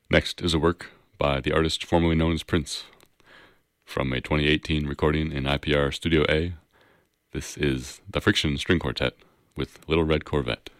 Next is a work by the artist formerly known as Prince from a 2018 recording in IPR Studio A. This is the Friction String Quartet with Little Red Corvette.